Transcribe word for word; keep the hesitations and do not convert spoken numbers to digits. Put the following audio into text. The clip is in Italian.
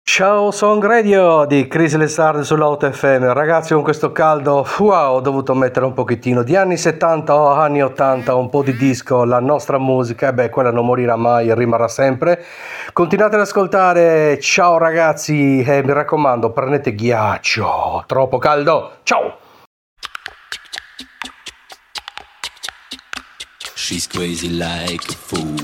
Ciao Song Radio di Chrysalis Hard sull'Auto F M. Ragazzi, con questo caldo, wow, ho dovuto mettere un pochettino di anni settanta o anni ottanta, un po' di disco, la nostra musica, e beh, quella non morirà mai, rimarrà sempre. Continuate ad ascoltare, ciao ragazzi, e mi raccomando, prendete ghiaccio, troppo caldo, ciao! She's crazy like a fool.